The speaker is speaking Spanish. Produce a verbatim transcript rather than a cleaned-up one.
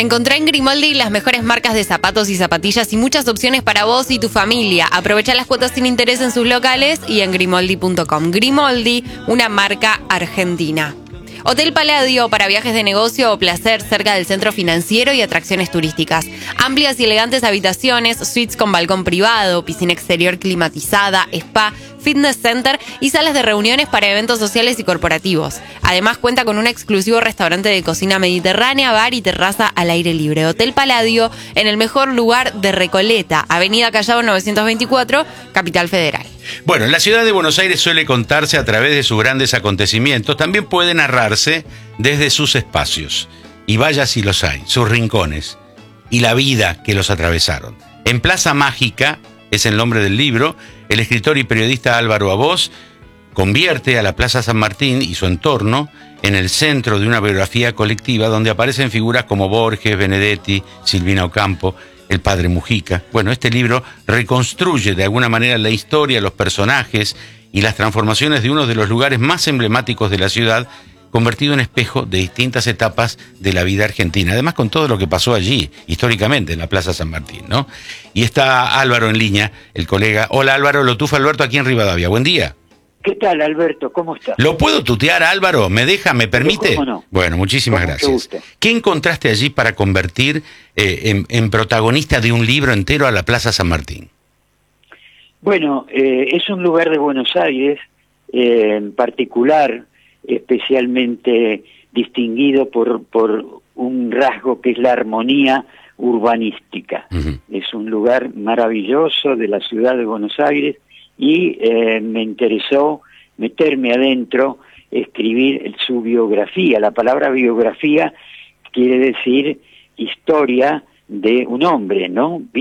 Encontrá en Grimoldi las mejores marcas de zapatos y zapatillas y muchas opciones para vos y tu familia. Aprovecha las cuotas sin interés en sus locales y en grimoldi punto com. Grimoldi, una marca argentina. Hotel Palladio para viajes de negocio o placer cerca del centro financiero y atracciones turísticas. Amplias y elegantes habitaciones, suites con balcón privado, piscina exterior climatizada, spa, fitness center y salas de reuniones para eventos sociales y corporativos. Además cuenta con un exclusivo restaurante de cocina mediterránea, bar y terraza al aire libre. Hotel Palladio en el mejor lugar de Recoleta, Avenida Callao novecientos veinticuatro, Capital Federal. Bueno, la ciudad de Buenos Aires suele contarse a través de sus grandes acontecimientos, también puede narrarse desde sus espacios, y vaya si los hay, sus rincones, y la vida que los atravesaron. En Plaza Mágica, es el nombre del libro, el escritor y periodista Álvaro Abós convierte a la Plaza San Martín y su entorno en el centro de una biografía colectiva donde aparecen figuras como Borges, Benedetti, Silvina Ocampo, el padre Mujica. Bueno, este libro reconstruye de alguna manera la historia, los personajes y las transformaciones de uno de los lugares más emblemáticos de la ciudad, convertido en espejo de distintas etapas de la vida argentina. Además, con todo lo que pasó allí, históricamente, en la Plaza San Martín, ¿no? Y está Álvaro en línea, el colega. Hola, Álvaro, lo tufa Alberto aquí en Rivadavia. Buen día. ¿Qué tal, Alberto? ¿Cómo estás? ¿Lo puedo tutear, Álvaro? ¿Me deja? ¿Me permite? ¿Cómo no? Bueno, muchísimas gracias. ¿Qué encontraste allí para convertir eh, en, en protagonista de un libro entero a la Plaza San Martín? Bueno, eh, es un lugar de Buenos Aires, eh, en particular, especialmente distinguido por, por un rasgo que es la armonía urbanística. Uh-huh. Es un lugar maravilloso de la ciudad de Buenos Aires, y eh, me interesó meterme adentro, escribir su biografía. La palabra biografía quiere decir historia de un hombre, ¿no?